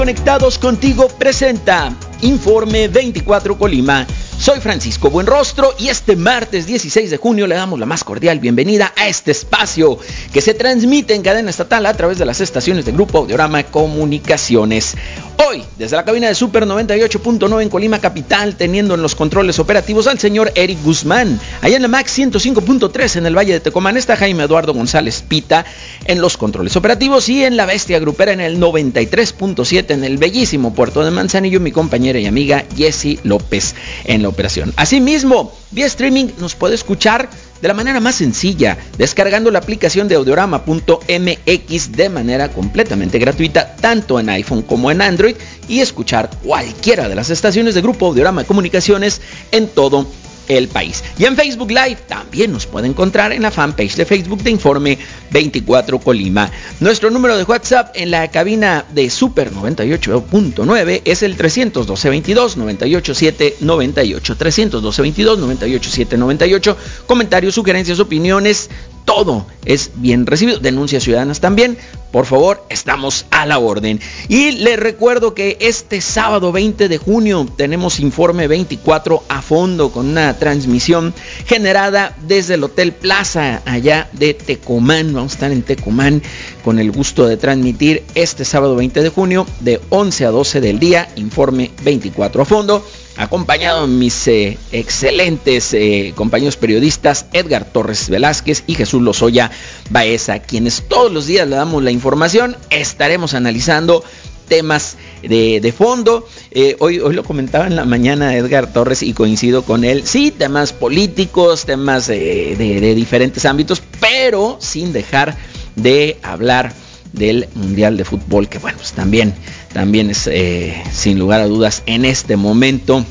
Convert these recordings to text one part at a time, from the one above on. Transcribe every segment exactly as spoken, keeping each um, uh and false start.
Conectados Contigo presenta Informe veinticuatro Colima. Soy Francisco Buenrostro y este martes dieciséis de junio le damos la más cordial bienvenida a este espacio que se transmite en cadena estatal a través de las estaciones de Grupo Audiorama Comunicaciones. Hoy, desde la cabina de Super noventa y ocho punto nueve en Colima Capital, teniendo en los controles operativos al señor Eric Guzmán. Allá en la Max ciento cinco punto tres en el Valle de Tecomán está Jaime Eduardo González Pita en los controles operativos, y en la Bestia Grupera en el noventa y tres punto siete en el bellísimo puerto de Manzanillo, mi compañera y amiga Jessie López en la operación. Asimismo, vía streaming nos puede escuchar de la manera más sencilla, descargando la aplicación de audiorama punto m x de manera completamente gratuita, tanto en iPhone como en Android, y escuchar cualquiera de las estaciones de Grupo Audiorama Comunicaciones en todo el país. Y en Facebook Live también nos puede encontrar en la fanpage de Facebook de Informe veinticuatro Colima. Nuestro número de WhatsApp en la cabina de Super noventa y ocho punto nueve es el trescientos doce veintidós noventa y ocho siete noventa y ocho. trescientos doce veintidós noventa y ocho siete noventa y ocho. Comentarios, sugerencias, opiniones, todo es bien recibido. Denuncias ciudadanas también. Por favor, estamos a la orden. Y les recuerdo que este sábado veinte de junio tenemos Informe veinticuatro a fondo, con una transmisión generada desde el Hotel Plaza allá de Tecomán. Vamos a estar en Tecomán con el gusto de transmitir este sábado veinte de junio de once a doce del día Informe veinticuatro a fondo, acompañado de mis eh, excelentes eh, compañeros periodistas Edgar Torres Velázquez y Jesús Lozoya Baeza, quienes todos los días le damos la información. Estaremos analizando temas de, de fondo. Eh, hoy, hoy lo comentaba en la mañana Edgar Torres y coincido con él. Sí, temas políticos, temas eh, de, de diferentes ámbitos, pero sin dejar de hablar del Mundial de Fútbol, que bueno, pues también, también es eh, sin lugar a dudas en este momento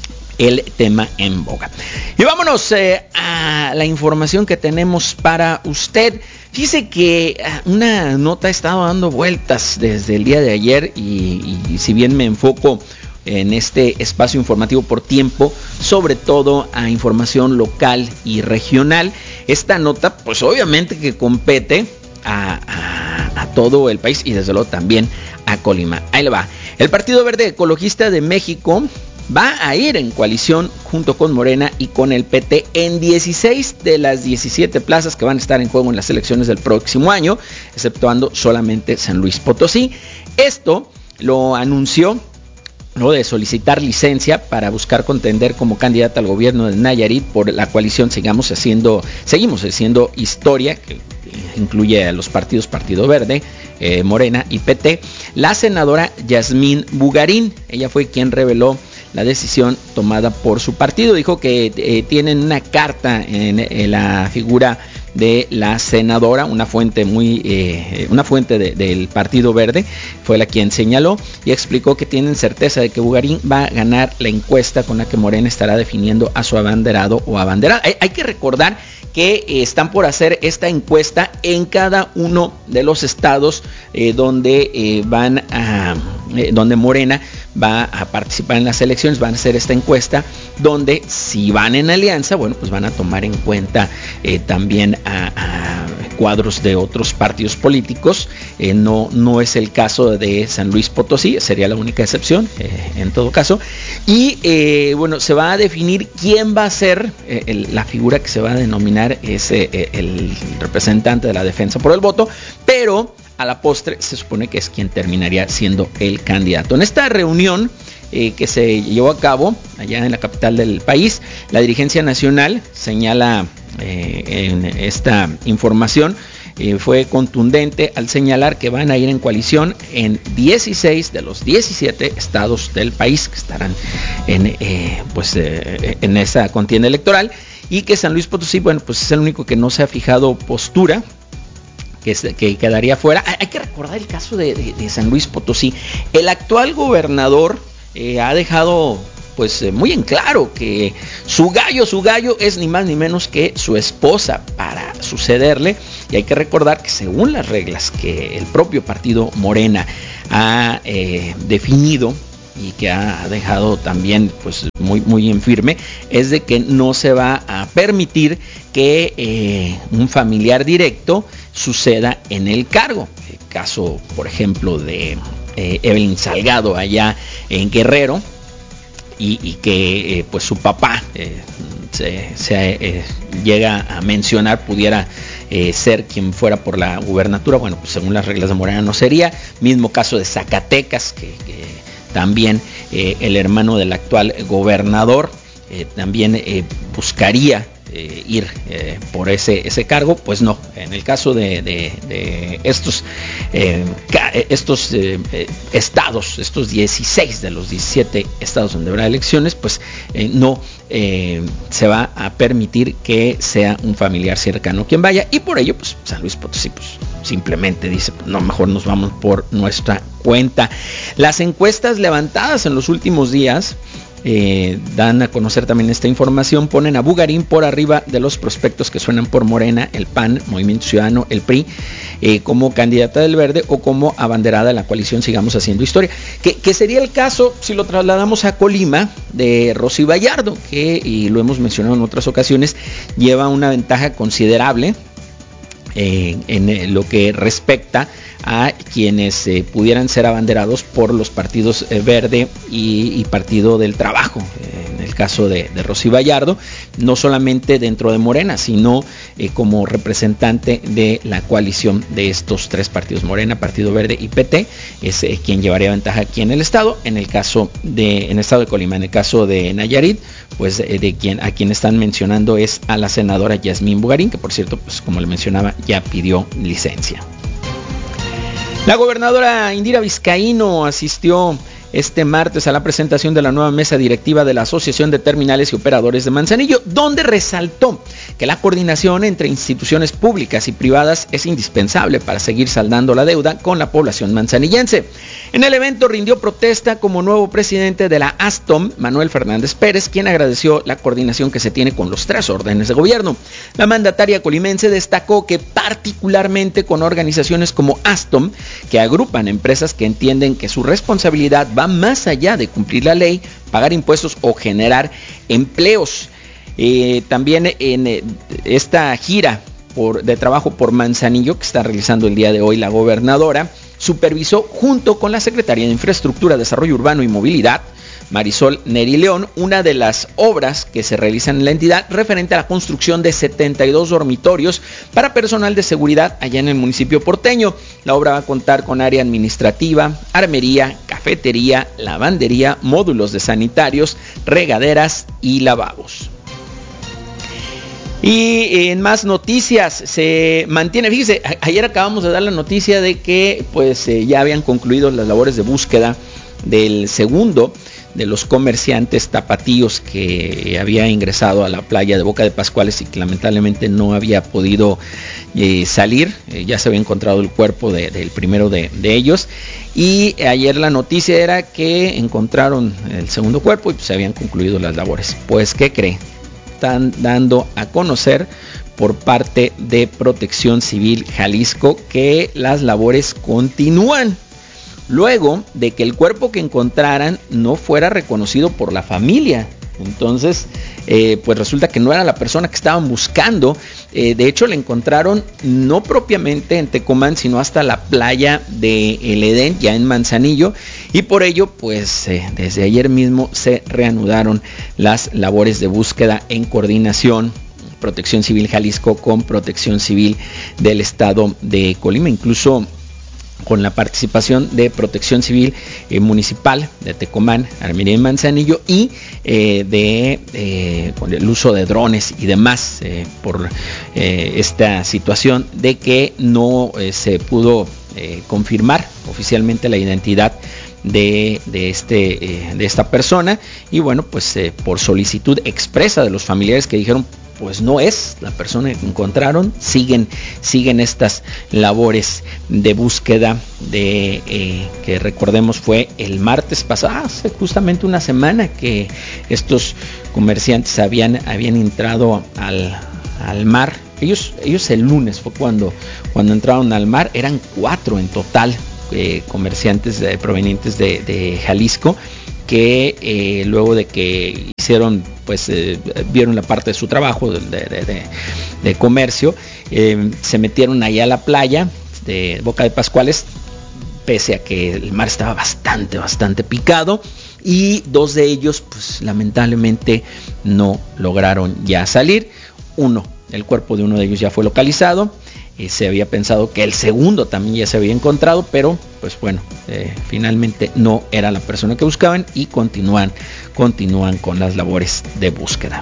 el tema en boga. Y vámonos eh, a la información que tenemos para usted. Fíjese que una nota ha estado dando vueltas desde el día de ayer, y, y, y si bien me enfoco en este espacio informativo por tiempo, sobre todo a información local y regional, esta nota pues obviamente que compete a, a, a todo el país y desde luego también a Colima. Ahí le va. El Partido Verde Ecologista de México va a ir en coalición junto con Morena y con el P T en dieciséis de las diecisiete plazas que van a estar en juego en las elecciones del próximo año, exceptuando solamente San Luis Potosí. Esto lo anunció luego de solicitar licencia para buscar contender como candidata al gobierno de Nayarit por la coalición Sigamos Haciendo, Seguimos Haciendo Historia, que incluye a los partidos Partido Verde, eh, Morena y P T. La senadora Yasmín Bugarín, ella fue quien reveló la decisión tomada por su partido. Dijo que eh, tienen una carta en, en la figura de la senadora, una fuente muy eh, una fuente de, del Partido Verde fue la quien señaló, y explicó que tienen certeza de que Bugarín va a ganar la encuesta con la que Morena estará definiendo a su abanderado o abanderada. Hay, hay que recordar que eh, están por hacer esta encuesta en cada uno de los estados eh, donde eh, van a eh, donde Morena va a participar en las elecciones. Van a hacer esta encuesta donde, si van en alianza, bueno, pues van a tomar en cuenta eh, también a, a cuadros de otros partidos políticos. Eh, no, no es el caso de San Luis Potosí, sería la única excepción eh, en todo caso. Y eh, bueno, se va a definir quién va a ser eh, el, la figura que se va a denominar es eh, el representante de la defensa por el voto, pero a la postre se supone que es quien terminaría siendo el candidato. En esta reunión eh, que se llevó a cabo allá en la capital del país, la dirigencia nacional señala eh, en esta información, eh, fue contundente al señalar que van a ir en coalición en dieciséis de los diecisiete estados del país que estarán en, eh, pues, eh, en esa contienda electoral, y que San Luis Potosí, bueno, pues es el único que no se ha fijado postura, Que, que quedaría fuera. Hay que recordar el caso de, de, de San Luis Potosí. El actual gobernador eh, ha dejado pues eh, muy en claro que su gallo, su gallo es ni más ni menos que su esposa para sucederle. Y hay que recordar que según las reglas que el propio partido Morena ha eh, definido y que ha dejado también pues muy muy en firme, es de que no se va a permitir que eh, un familiar directo suceda en el cargo. El caso, por ejemplo, de eh, Evelyn Salgado allá en Guerrero, y, y que eh, pues su papá eh, se, se eh, llega a mencionar pudiera eh, ser quien fuera por la gubernatura. Bueno, pues según las reglas de Morena no sería. Mismo caso de Zacatecas, que, que también eh, el hermano del actual gobernador eh, también eh, buscaría Eh, ir eh, por ese, ese cargo. Pues no, en el caso de, de, de estos eh, estos eh, estados, estos dieciséis de los diecisiete estados donde habrá elecciones, pues eh, no eh, se va a permitir que sea un familiar cercano quien vaya, y por ello pues San Luis Potosí pues simplemente dice, pues, no, mejor nos vamos por nuestra cuenta. Las encuestas levantadas en los últimos días Eh, dan a conocer también esta información, ponen a Bugarín por arriba de los prospectos que suenan por Morena, el P A N, Movimiento Ciudadano, el P R I, eh, como candidata del Verde o como abanderada de la coalición Sigamos Haciendo Historia, que, que sería el caso si lo trasladamos a Colima de Rosy Vallardo, que, y lo hemos mencionado en otras ocasiones, lleva una ventaja considerable eh, en lo que respecta a quienes eh, pudieran ser abanderados por los partidos eh, Verde y, y Partido del Trabajo. Eh, en el caso de, de Rosy Vallardo, no solamente dentro de Morena, sino eh, como representante de la coalición de estos tres partidos, Morena, Partido Verde y P T, es eh, quien llevaría ventaja aquí en el estado. En el caso de, en el estado de Colima, en el caso de Nayarit, pues eh, de quien a quien están mencionando es a la senadora Yasmín Bugarín, que por cierto, pues como le mencionaba, ya pidió licencia. La gobernadora Indira Vizcaíno asistió este martes a la presentación de la nueva mesa directiva de la Asociación de Terminales y Operadores de Manzanillo, donde resaltó que la coordinación entre instituciones públicas y privadas es indispensable para seguir saldando la deuda con la población manzanillense. En el evento rindió protesta como nuevo presidente de la ASTOM, Manuel Fernández Pérez, quien agradeció la coordinación que se tiene con los tres órdenes de gobierno. La mandataria colimense destacó que particularmente con organizaciones como ASTOM, que agrupan empresas que entienden que su responsabilidad va más allá de cumplir la ley, pagar impuestos o generar empleos. Eh, también en eh, esta gira por, de trabajo por Manzanillo que está realizando el día de hoy la gobernadora, supervisó junto con la Secretaría de Infraestructura, Desarrollo Urbano y Movilidad, Marisol Neri León, una de las obras que se realizan en la entidad referente a la construcción de setenta y dos dormitorios para personal de seguridad allá en el municipio porteño. La obra va a contar con área administrativa, armería, cafetería, lavandería, módulos de sanitarios, regaderas y lavabos. Y en más noticias, se mantiene, fíjese, ayer acabamos de dar la noticia de que pues eh, ya habían concluido las labores de búsqueda del segundo de los comerciantes tapatíos que había ingresado a la playa de Boca de Pascuales y que lamentablemente no había podido eh, salir. Eh, ya se había encontrado el cuerpo de, del primero de, de ellos, y ayer la noticia era que encontraron el segundo cuerpo y pues se habían concluido las labores. Pues, ¿qué cree? Están dando a conocer por parte de Protección Civil Jalisco que las labores continúan, luego de que el cuerpo que encontraran no fuera reconocido por la familia. Entonces, eh, pues resulta que no era la persona que estaban buscando. Eh, de hecho, le encontraron no propiamente en Tecomán, sino hasta la playa de El Edén, ya en Manzanillo. Y por ello, pues eh, desde ayer mismo se reanudaron las labores de búsqueda en coordinación Protección Civil Jalisco con Protección Civil del Estado de Colima, incluso con la participación de Protección Civil eh, Municipal de Tecomán, Armería y Manzanillo, y eh, de eh, con el uso de drones y demás eh, por eh, esta situación de que no eh, se pudo eh, confirmar oficialmente la identidad de, de, este, eh, de esta persona, y bueno, pues eh, por solicitud expresa de los familiares que dijeron pues no es la persona que encontraron, siguen, siguen estas labores de búsqueda de eh, que recordemos fue el martes pasado, hace justamente una semana que estos comerciantes habían, habían entrado al, al mar. Ellos, ellos el lunes fue cuando, cuando entraron al mar, eran cuatro en total eh, comerciantes de, provenientes de, de Jalisco, que eh, luego de que hicieron, pues eh, vieron la parte de su trabajo de, de, de, de comercio, eh, se metieron allá a la playa de Boca de Pascuales, pese a que el mar estaba bastante, bastante picado, y dos de ellos, pues lamentablemente no lograron ya salir. Uno, el cuerpo de uno de ellos ya fue localizado. Eh, se había pensado que el segundo también ya se había encontrado, pero pues bueno, eh, finalmente no era la persona que buscaban y continúan, continúan con las labores de búsqueda.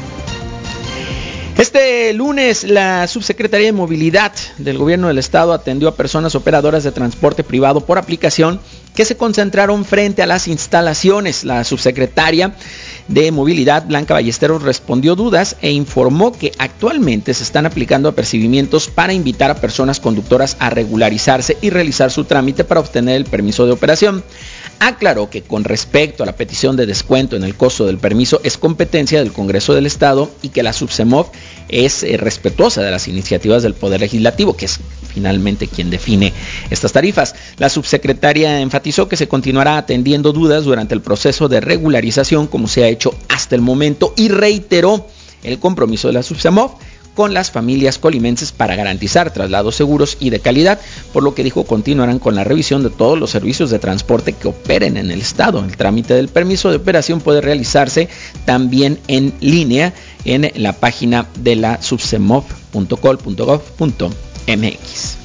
Este lunes, la Subsecretaría de Movilidad del Gobierno del Estado atendió a personas operadoras de transporte privado por aplicación que se concentraron frente a las instalaciones. La subsecretaria de Movilidad, Blanca Ballesteros, respondió dudas e informó que actualmente se están aplicando apercibimientos para invitar a personas conductoras a regularizarse y realizar su trámite para obtener el permiso de operación. Aclaró que con respecto a la petición de descuento en el costo del permiso es competencia del Congreso del Estado y que la SUBSEMOV es eh, respetuosa de las iniciativas del Poder Legislativo, que es finalmente quien define estas tarifas. La subsecretaria enfatizó que se continuará atendiendo dudas durante el proceso de regularización como se ha hecho hasta el momento y reiteró el compromiso de la SUBSEMOV con las familias colimenses para garantizar traslados seguros y de calidad, por lo que dijo continuarán con la revisión de todos los servicios de transporte que operen en el estado. El trámite del permiso de operación puede realizarse también en línea en la página de la subsemov punto col punto gov punto mx.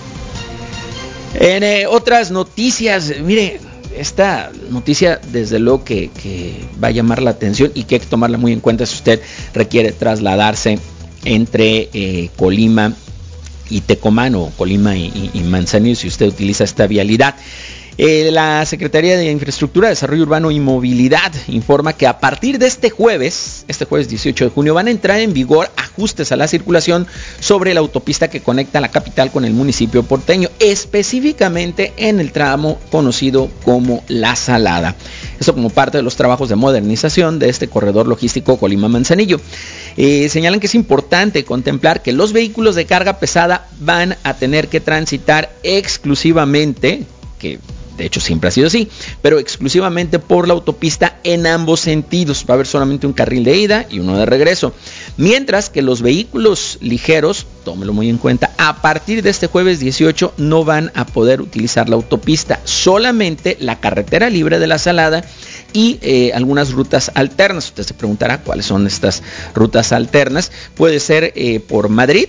En eh, otras noticias, mire, esta noticia desde luego que, que va a llamar la atención y que hay que tomarla muy en cuenta si usted requiere trasladarse entre eh, Colima y Tecomán o Colima y, y, y Manzanillo si usted utiliza esta vialidad. Eh, la Secretaría de Infraestructura, Desarrollo Urbano y Movilidad informa que a partir de este jueves, este jueves dieciocho de junio, van a entrar en vigor ajustes a la circulación sobre la autopista que conecta la capital con el municipio porteño, específicamente en el tramo conocido como La Salada. Esto como parte de los trabajos de modernización de este corredor logístico Colima-Manzanillo. Eh, señalan que es importante contemplar que los vehículos de carga pesada van a tener que transitar exclusivamente, que de hecho siempre ha sido así, pero exclusivamente por la autopista en ambos sentidos. Va a haber solamente un carril de ida y uno de regreso. Mientras que los vehículos ligeros, tómelo muy en cuenta, a partir de este jueves dieciocho no van a poder utilizar la autopista, solamente la carretera libre de La Salada y eh, algunas rutas alternas. Usted se preguntará cuáles son estas rutas alternas. Puede ser eh, por Madrid,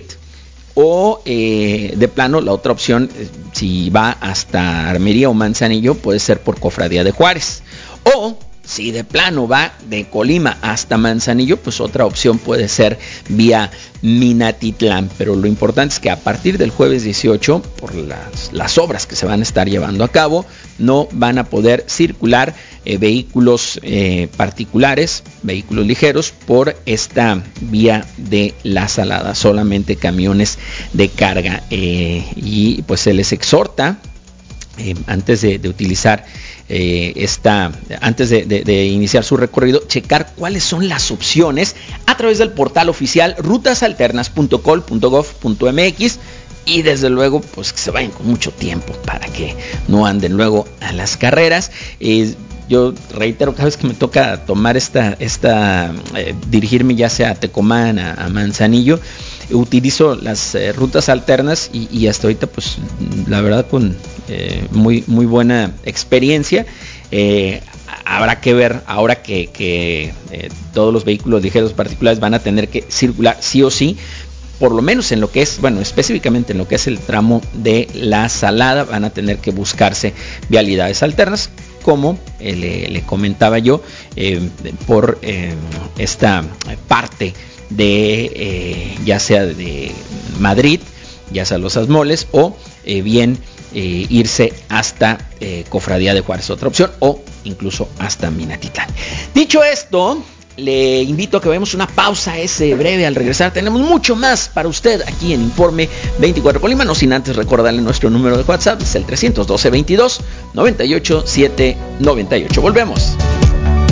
o eh, de plano la otra opción, eh, si va hasta Armería o Manzanillo, puede ser por Cofradía de Juárez. O si de plano va de Colima hasta Manzanillo, pues otra opción puede ser vía Minatitlán. Pero lo importante es que a partir del jueves dieciocho, por las, las obras que se van a estar llevando a cabo, no van a poder circular eh, vehículos eh, particulares, vehículos ligeros, por esta vía de La Salada. Solamente camiones de carga. Eh, y pues se les exhorta, eh, antes de, de utilizar Eh, esta, antes de, de, de iniciar su recorrido, checar cuáles son las opciones a través del portal oficial rutasalternas punto col punto gov punto mx y desde luego pues que se vayan con mucho tiempo para que no anden luego a las carreras. Eh, yo reitero, cada vez que me toca tomar esta, esta eh, dirigirme ya sea a Tecomán, a, a Manzanillo, utilizo las eh, rutas alternas y, y hasta ahorita pues la verdad con eh, muy, muy buena experiencia. Eh, habrá que ver ahora que, que eh, todos los vehículos ligeros particulares van a tener que circular sí o sí, por lo menos en lo que es, bueno, específicamente en lo que es el tramo de La Salada, van a tener que buscarse vialidades alternas, como eh, le, le comentaba yo, eh, por eh, esta parte de eh, ya sea de Madrid, ya sea Los Asmoles, o eh, bien eh, irse hasta eh, Cofradía de Juárez, otra opción, o incluso hasta Minatitlán. Dicho esto, le invito a que veamos una pausa ese breve. Al regresar tenemos mucho más para usted aquí en Informe veinticuatro Colima, no sin antes recordarle nuestro número de WhatsApp, es el trescientos doce veintidós noventa y ocho siete noventa y ocho. Volvemos.